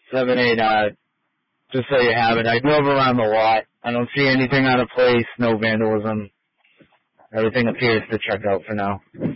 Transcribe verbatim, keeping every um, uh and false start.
seven eight, uh, just so you have it. I drove around the lot. I don't see anything out of place, no vandalism. Everything appears to check out for now.